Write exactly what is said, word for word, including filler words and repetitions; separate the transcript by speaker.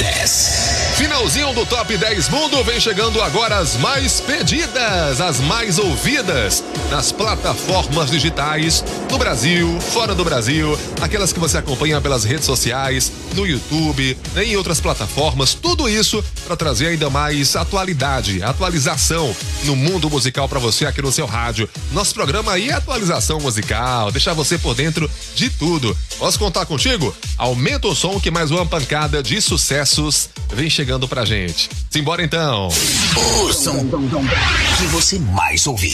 Speaker 1: dez.
Speaker 2: Finalzinho do Top dez Mundo, vem chegando agora as mais pedidas, as mais ouvidas nas plataformas digitais do Brasil, fora do Brasil, aquelas que você acompanha pelas redes sociais, no YouTube, em outras plataformas, tudo isso para trazer ainda mais atualidade, atualização no mundo musical para você aqui no seu rádio. Nosso programa aí é atualização musical, deixar você por dentro de tudo. Posso contar contigo? Aumenta o som que mais uma pancada de sucessos vem chegando pra gente. Simbora então.
Speaker 1: O som que você mais ouviu.